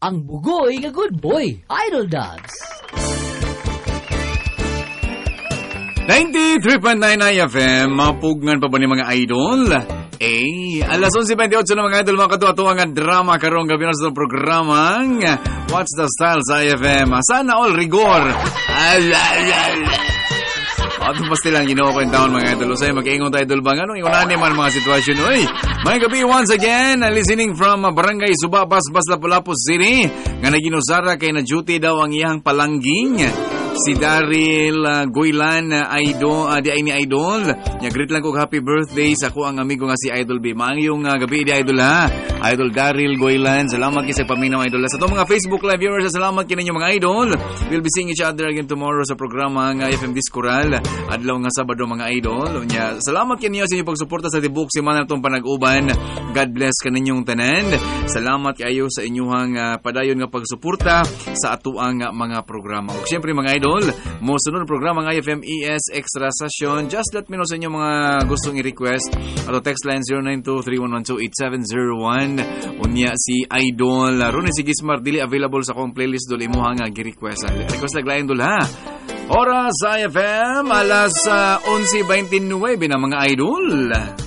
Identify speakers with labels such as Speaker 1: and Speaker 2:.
Speaker 1: ang bugoy nga good boy, Idol Dubs.
Speaker 2: 93.9 FM, mapugnan pa ba ni mga idol? Alas 11:28 na mga idol, mga katuwa-tuwa nga drama karong gabi na sa programang What's the Style sa IFM. Sana all rigor. Ato pa silang ginawa ko yung taon mga idol. Usay, mag-iingon tayo idol ba? Anong iunan naman mga sitwasyon? Uy, may gabi once again, listening from Barangay Subabas, Lapu-Lapu City. Nga naginusara kay na duty daw ang iyang palangging. Si Daryl Goylan, idol, di ay ni Idol. Greet lang ko happy birthday sa ako ang amigo nga si Idol B. Maayong gabi di Idol ha. Idol Daryl Goylan, salamat kayo sa paminaw Idol. Sa itong mga Facebook Live viewers, salamat kayo ninyo mga Idol. We'll be seeing each other again tomorrow sa programa ng IFM Discoral. Adlaw nga Sabado mga Idol. Salamat kayo ninyo sa inyong pagsuporta sa tibok si man itong panag-uban. God bless ka ninyong tanan. Salamat kayo sa inyong padayon nga pagsuporta sa atuang mga programa. O siyempre mga Idol, mo sunod ang programa ng IFM ES Extra Session. Just let me know sa inyo mga gustong i-request. Ato text line 0923-112-8701. Unya si Idol Ronnie Sigismar dili available sa akong playlist dol imo nga gi-request. Request laglayan dol ha. Oras sa IFM alas 11:29 na mga Idol.